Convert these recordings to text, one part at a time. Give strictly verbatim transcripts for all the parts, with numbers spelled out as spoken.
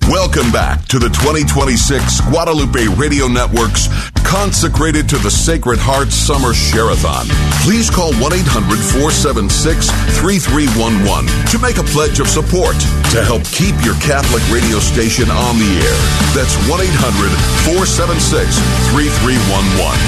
Welcome back to the twenty twenty-six Guadalupe Radio Network's Consecrated to the Sacred Heart Summer Share-a-thon. Please call one eight hundred four seven six three three one one to make a pledge of support to help keep your Catholic radio station on the air. That's one eight hundred four seven six three three one one.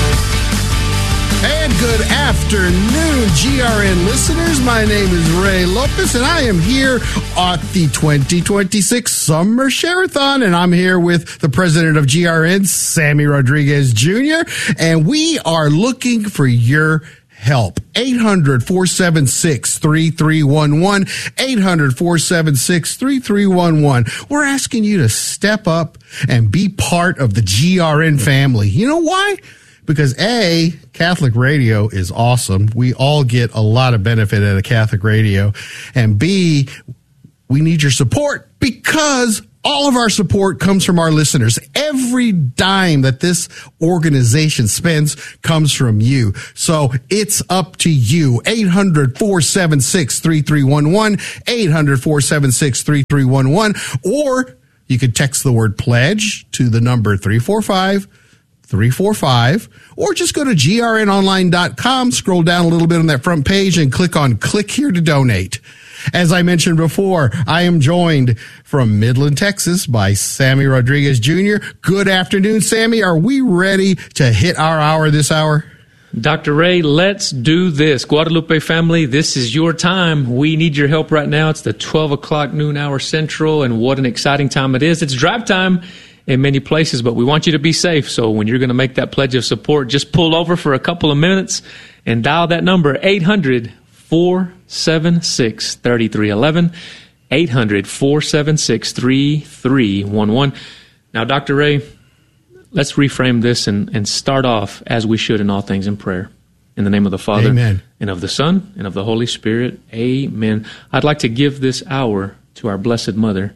And good afternoon, G R N listeners. My name is Ray Lopez, and I am here at the twenty twenty-six Summer Share-a-thon, and I'm here with the president of G R N, Sammy Rodriguez Junior, and we are looking for your help. eight hundred four seven six three three one one, eight hundred four seven six three three one one. We're asking you to step up and be part of the G R N family. You know why? Because A, Catholic radio is awesome. We all get a lot of benefit out of Catholic radio. And B, we need your support because all of our support comes from our listeners. Every dime that this organization spends comes from you. So it's up to you. eight hundred four seven six three three one one, eight hundred four seven six three three one one, or you could text the word pledge to the number three four five three four five, or just go to G R N online dot com, scroll down a little bit on that front page and click on click here to donate. As I mentioned before, I am joined from Midland, Texas by Sammy Rodriguez Junior Good afternoon, Sammy. Are we ready to hit our hour this hour? Doctor Ray, let's do this. Guadalupe family, this is your time. We need your help right now. It's the twelve o'clock noon hour central, and what an exciting time it is. It's drive time in many places, but we want you to be safe. So when you're going to make that pledge of support, just pull over for a couple of minutes and dial that number, eight hundred four seven six three three one one, eight hundred four seven six three three one one. Now, Doctor Ray, let's reframe this and, and start off as we should in all things in prayer. In the name of the Father, Amen, and of the Son, and of the Holy Spirit, amen. I'd like to give this hour to our Blessed Mother.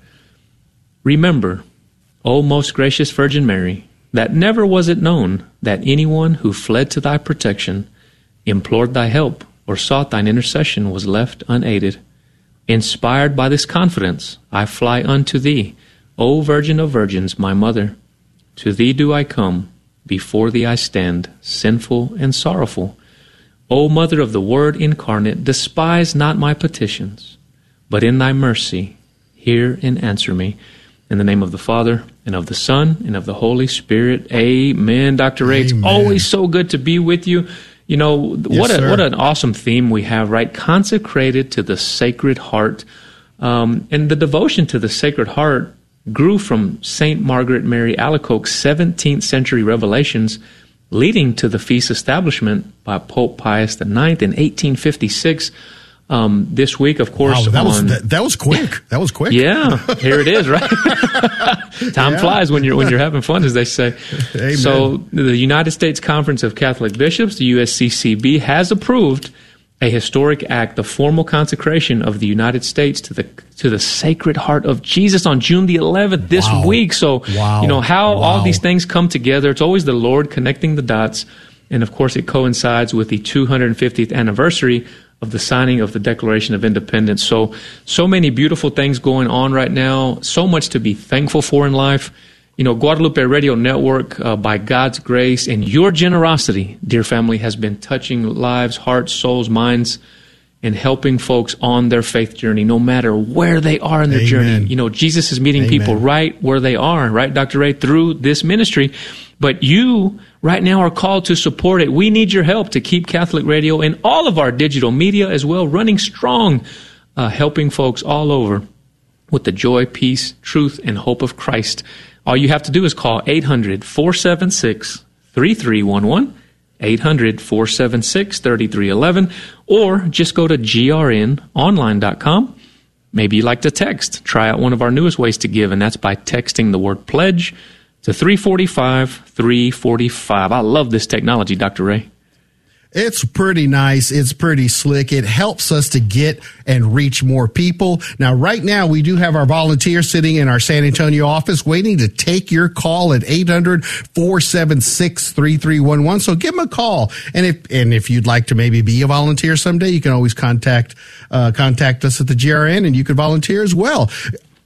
Remember, O most gracious Virgin Mary, that never was it known that anyone who fled to thy protection, implored thy help, or sought thine intercession was left unaided. Inspired by this confidence, I fly unto thee, O Virgin of Virgins, my Mother. To thee do I come, before thee I stand, sinful and sorrowful. O Mother of the Word incarnate, despise not my petitions, but in thy mercy hear and answer me. In the name of the Father, and of the Son, and of the Holy Spirit, amen. Doctor Ray, it's always so good to be with you. You know, yes, what a, sir. what an awesome theme we have, right? Consecrated to the Sacred Heart. Um, and the devotion to the Sacred Heart grew from Saint Margaret Mary Alacoque's seventeenth century revelations, leading to the feast establishment by Pope Pius the ninth in eighteen fifty-six. Um, this week, of course, wow, that, on, was, that, that was quick. That was quick. Yeah, here it is, right? Time yeah. flies when you're when you're having fun, as they say. Amen. So, the United States Conference of Catholic Bishops, the U S C C B, has approved a historic act, the formal consecration of the United States to the to the Sacred Heart of Jesus on June the eleventh this wow. week. So, wow. you know how wow. all these things come together. It's always the Lord connecting the dots, and of course, it coincides with the two hundred fiftieth anniversary of the signing of the Declaration of Independence. So, so many beautiful things going on right now, so much to be thankful for in life. You know, Guadalupe Radio Network, uh, by God's grace and your generosity, dear family, has been touching lives, hearts, souls, minds, and helping folks on their faith journey, no matter where they are in their Amen. journey. You know, Jesus is meeting Amen. people right where they are, right, Doctor Ray, through this ministry. But you right now are called to support it. We need your help to keep Catholic Radio and all of our digital media as well running strong, uh, helping folks all over with the joy, peace, truth, and hope of Christ. All you have to do is call eight hundred four seven six three three one one, eight hundred four seven six three three one one, or just go to G R N online dot com. Maybe you like to text. Try out one of our newest ways to give, and that's by texting the word pledge to three four five three four five. I love this technology, Doctor Ray. It's pretty nice. It's pretty slick. It helps us to get and reach more people. Now, right now, we do have our volunteers sitting in our San Antonio office waiting to take your call at eight hundred four seven six three three one one. So give them a call. And if and if you'd like to maybe be a volunteer someday, you can always contact uh, contact us at the G R N, and you can volunteer as well.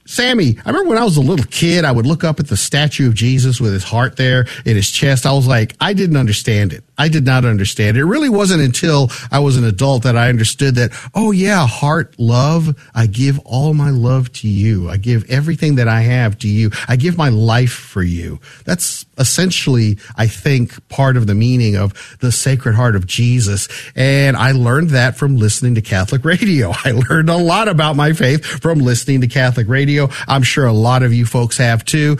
Sammy, I remember when I was a little kid, I would look up at the statue of Jesus with his heart there in his chest. I was like, I didn't understand it. I did not understand it. It really wasn't until I was an adult that I understood that, oh yeah, heart, love, I give all my love to you. I give everything that I have to you. I give my life for you. That's essentially, I think, part of the meaning of the Sacred Heart of Jesus. And I learned that from listening to Catholic radio. I learned a lot about my faith from listening to Catholic radio. I'm sure a lot of you folks have too.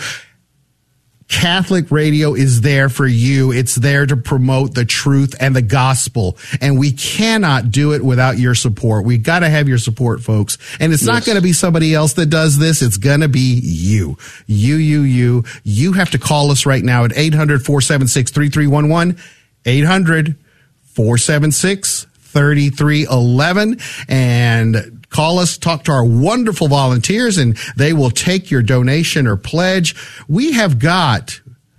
Catholic radio is there for you. It's there to promote the truth and the gospel. And we cannot do it without your support. We got to have your support, folks. And it's yes. not going to be somebody else that does this. It's going to be you. You, you, you. You have to call us right now at eight hundred, four seven six, three three one one, eight hundred, four seven six, three three one one, and call us, talk to our wonderful volunteers, and they will take your donation or pledge. We have got,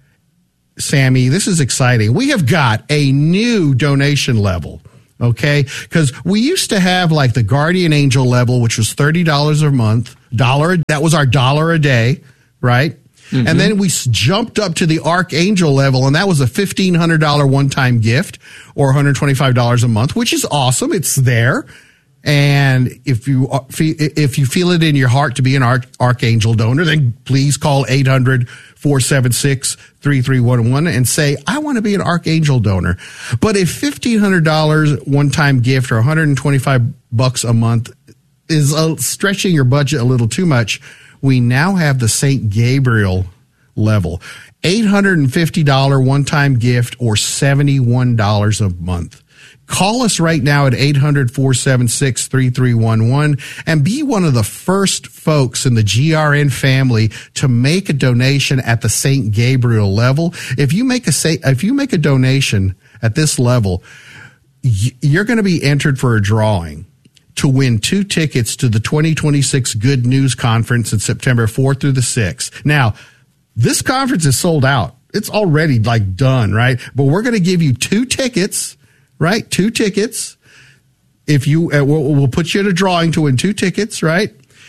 Sammy, this is exciting. We have got a new donation level, okay? Because we used to have like the Guardian Angel level, which was thirty dollars a month, dollar, that was our dollar a day, right? Mm-hmm. And then we jumped up to the Archangel level, and that was a fifteen hundred dollars one-time gift or one hundred twenty-five dollars a month, which is awesome. It's there. And if you if you feel it in your heart to be an Archangel donor, then please call eight hundred, four seven six, three three one one and say, I want to be an Archangel donor. But if fifteen hundred dollars one-time gift or one hundred twenty-five bucks a month is uh, stretching your budget a little too much, we now have the Saint Gabriel level. eight hundred fifty dollars one-time gift or seventy-one dollars a month. Call us right now at eight hundred, four seven six, three three one one and be one of the first folks in the G R N family to make a donation at the Saint Gabriel level. If you make a if you make a donation at this level, you're going to be entered for a drawing to win two tickets to the twenty twenty-six Good News Conference in September fourth through the sixth. Now, this conference is sold out. It's already like done, right? But we're going to give you two tickets. Right? Two tickets. If you, uh, we'll, we'll put you in a drawing to win two tickets, right?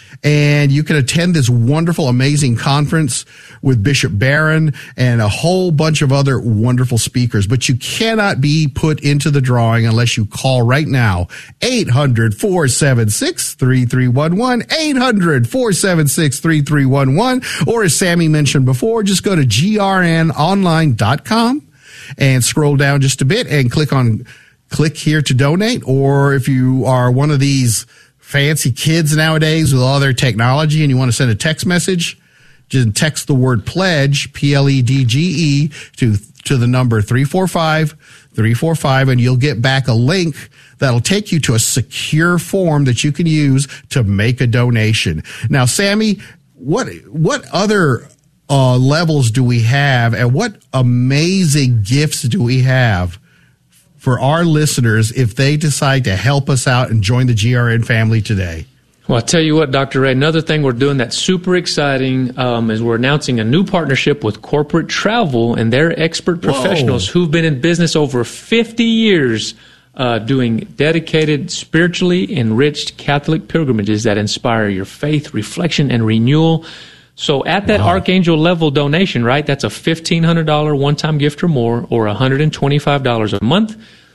And you can attend this wonderful, amazing conference with Bishop Barron and a whole bunch of other wonderful speakers. But you cannot be put into the drawing unless you call right now, eight hundred, four seven six, three three one one, eight hundred, four seven six, three three one one, or as Sammy mentioned before, just go to G R N online dot com. And scroll down just a bit and click on click here to donate. Or if you are one of these fancy kids nowadays with all their technology and you want to send a text message, just text the word pledge, P L E D G E, to, to the number three four five, three four five, and you'll get back a link that'll take you to a secure form that you can use to make a donation. Now, Sammy, what what other Uh, levels do we have, and what amazing gifts do we have for our listeners if they decide to help us out and join the G R N family today? Well, I'll tell you what, Doctor Ray, another thing we're doing that's super exciting um, is we're announcing a new partnership with Corporate Travel and their expert professionals Whoa. who've been in business over fifty years uh, doing dedicated, spiritually enriched Catholic pilgrimages that inspire your faith, reflection, and renewal. So at that wow. Archangel level donation, right, that's a fifteen hundred dollars one-time gift or more, or one hundred twenty-five dollars a month.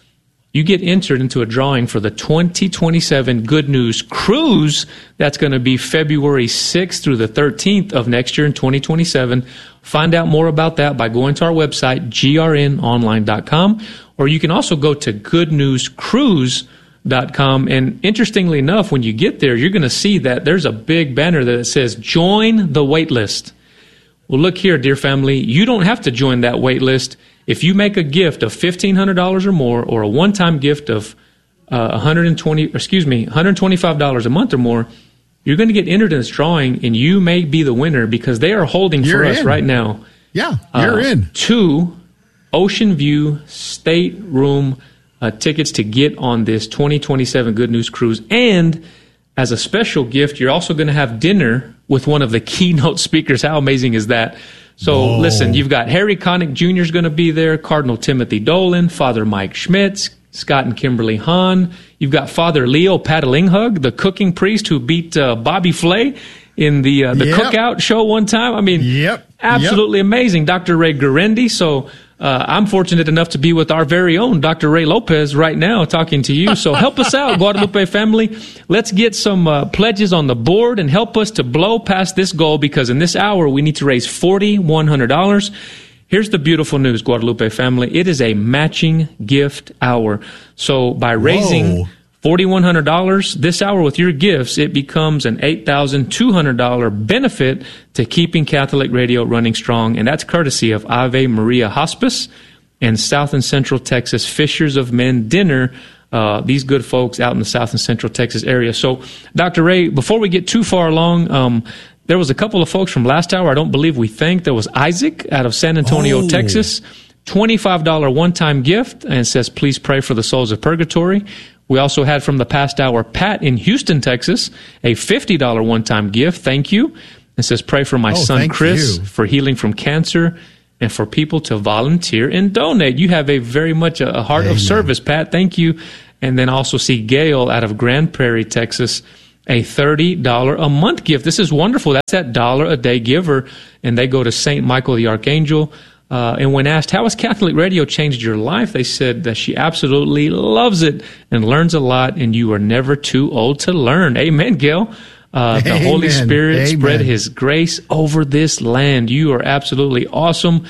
You get entered into a drawing for the twenty twenty-seven Good News Cruise. That's going to be February sixth through the thirteenth of next year in twenty twenty-seven. Find out more about that by going to our website, G R N online dot com, or you can also go to good news cruise dot com. And interestingly enough, when you get there, you're going to see that there's a big banner that says join the wait list. Well, look here, dear family, you don't have to join that wait list. If you make a gift of fifteen hundred dollars or more, or a one-time gift of uh, one hundred twenty, excuse me, one hundred twenty-five dollars a month or more, you're going to get entered in this drawing, and you may be the winner because they are holding you're for in. us right now. Yeah, you're uh, in. Two Ocean View stateroom Uh, tickets to get on this twenty twenty-seven Good News Cruise. And as a special gift, you're also going to have dinner with one of the keynote speakers. How amazing is that? So Whoa. listen, you've got Harry Connick Junior is going to be there, Cardinal Timothy Dolan, Father Mike Schmitz, Scott and Kimberly Hahn. You've got Father Leo Patalinghug, the cooking priest who beat uh, Bobby Flay in the uh, the Yep. cookout show one time. I mean, Yep. absolutely amazing. Doctor Ray Guarendi. So uh, I'm fortunate enough to be with our very own Doctor Ray Lopez right now talking to you. So help us out, Guadalupe family. Let's get some uh, pledges on the board and help us to blow past this goal, because in this hour we need to raise four thousand one hundred dollars. Here's the beautiful news, Guadalupe family. It is a matching gift hour. So by raising Whoa. four thousand one hundred dollars this hour with your gifts, it becomes an eight thousand two hundred dollars benefit to keeping Catholic Radio running strong. And that's courtesy of Ave Maria Hospice and South and Central Texas Fishers of Men Dinner. Uh, these good folks out in the South and Central Texas area. So, Doctor Ray, before we get too far along, um, there was a couple of folks from last hour I don't believe we thanked. There was Isaac out of San Antonio, Oh. Texas. twenty-five dollars one-time gift, and it says, please pray for the souls of purgatory. We also had from the past hour, Pat in Houston, Texas, a fifty dollars one-time gift. Thank you. It says, pray for my Oh, son, thank Chris, you. for healing from cancer and for people to volunteer and donate. You have a very much a, a heart Amen. of service, Pat. Thank you. And then also see Gail out of Grand Prairie, Texas, a thirty dollars a month gift. This is wonderful. That's that dollar a day giver, and they go to Saint Michael the Archangel. Uh, and when asked, how has Catholic Radio changed your life? They said that she absolutely loves it and learns a lot, and you are never too old to learn. Amen, Gail. Uh, the Amen. Holy Spirit Amen. spread His grace over this land. You are absolutely awesome.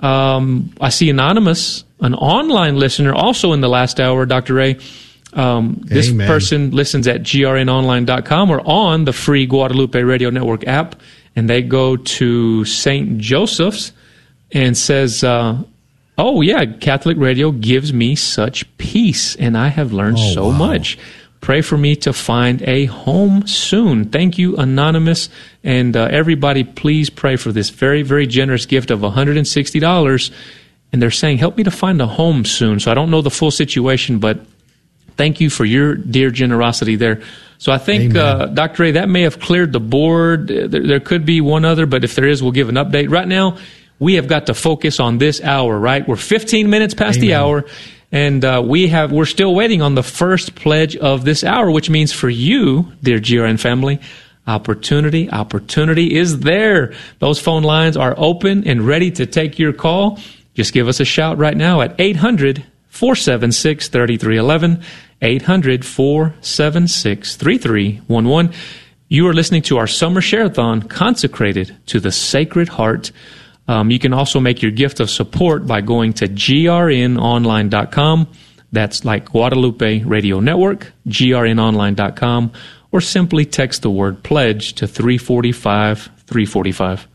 Um, I see Anonymous, an online listener, also in the last hour, Doctor Ray. Um, this Amen. person listens at G R N online dot com or on the free Guadalupe Radio Network app, and they go to Saint Joseph's and says, uh, oh, yeah, Catholic Radio gives me such peace, and I have learned Oh, so wow. much. Pray for me to find a home soon. Thank you, Anonymous. And uh, everybody, please pray for this very, very generous gift of one hundred sixty dollars. And they're saying, help me to find a home soon. So I don't know the full situation, but thank you for your dear generosity there. So I think, Amen. uh, Doctor Ray, that may have cleared the board. There, there could be one other, but if there is, we'll give an update. Right now, we have got to focus on this hour, right? We're fifteen minutes past the Amen. hour, and uh, we have, we're still waiting on the first pledge of this hour, which means for you, dear G R N family, opportunity, opportunity is there. Those phone lines are open and ready to take your call. Just give us a shout right now at eight hundred, four seven six, three three one one, eight hundred, four seven six, three three one one. You are listening to our Summer Share-a-thon consecrated to the Sacred Heart. Um, you can also make your gift of support by going to G R N online dot com. That's like Guadalupe Radio Network, G R N online dot com, or simply text the word pledge to three four five, three four five.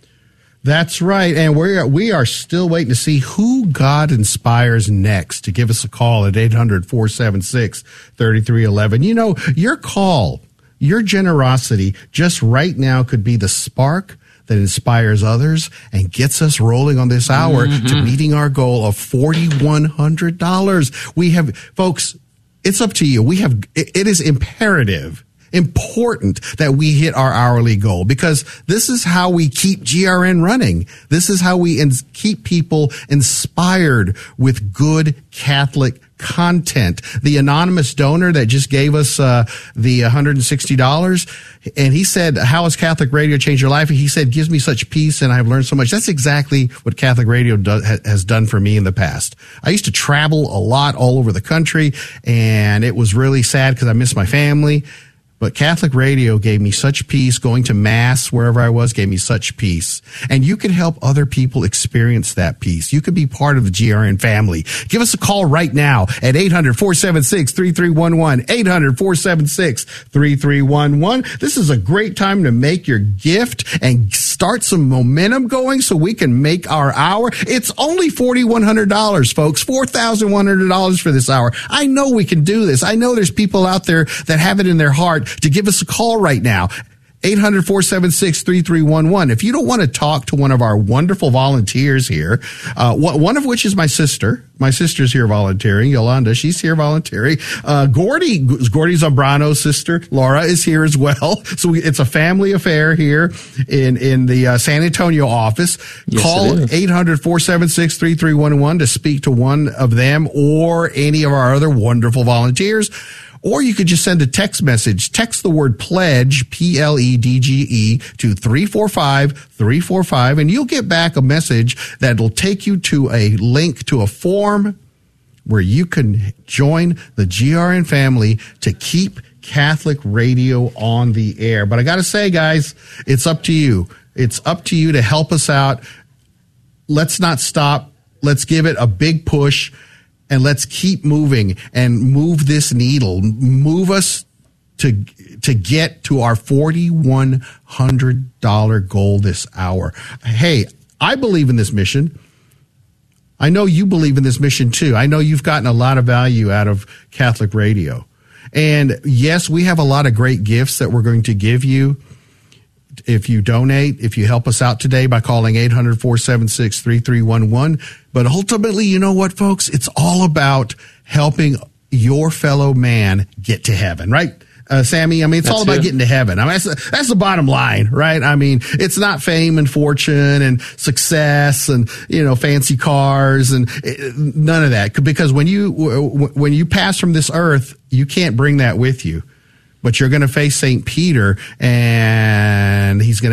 That's right. And we're, we are still waiting to see who God inspires next to give us a call at eight hundred, four seven six, three three one one. You know, your call, your generosity just right now could be the spark that inspires others and gets us rolling on this hour mm-hmm. to meeting our goal of four thousand one hundred dollars. We have, folks, it's up to you. We have, it, it is imperative, important that we hit our hourly goal, because this is how we keep G R N running. This is how we ins- keep people inspired with good Catholic content. The anonymous donor that just gave us uh, the one hundred sixty dollars, and he said, how has Catholic Radio changed your life? And he said, gives me such peace and I've learned so much. That's exactly what Catholic Radio do, ha, has done for me in the past. I used to travel a lot all over the country, and it was really sad because I missed my family. But Catholic Radio gave me such peace. Going to Mass wherever I was gave me such peace. And you can help other people experience that peace. You can be part of the G R N family. Give us a call right now at eight hundred, four seven six, three three one one, eight hundred, four seven six, three three one one. This is a great time to make your gift and start some momentum going so we can make our hour. It's only four thousand one hundred dollars, folks, four thousand one hundred dollars for this hour. I know we can do this. I know there's people out there that have it in their heart to give us a call right now. eight hundred, four seven six, three three one one. If you don't want to talk to one of our wonderful volunteers here, uh, one of which is my sister. My sister's here volunteering. Yolanda, she's here volunteering. Uh, Gordy, Gordy Zambrano's sister, Laura, is here as well. So we, it's a family affair here in, in the uh, San Antonio office. Yes, Call eight hundred, four seven six, three three one one to speak to one of them or any of our other wonderful volunteers. Or you could just send a text message. Text the word pledge, P L E D G E, to three four five, three four five, and you'll get back a message that will take you to a link to a form where you can join the G R N family to keep Catholic radio on the air. But I got to say, guys, it's up to you. It's up to you to help us out. Let's not stop. Let's give it a big push. And let's keep moving and move this needle, move us to to get to our four thousand one hundred dollars goal this hour. Hey, I believe in this mission. I know you believe in this mission too. I know you've gotten a lot of value out of Catholic radio. And yes, we have a lot of great gifts that we're going to give you if you donate, if you help us out today by calling eight hundred, four seven six, three three one one. But ultimately, you know what, folks? It's all about helping your fellow man get to heaven, right? Uh, Sammy, I mean, it's that's all about it. Getting to heaven. I mean, that's the, that's the bottom line, right? I mean, it's not fame and fortune and success and, you know, fancy cars and it, none of that. Because when you, when you pass from this earth, you can't bring that with you. But you're going to face Saint Peter, and he's going to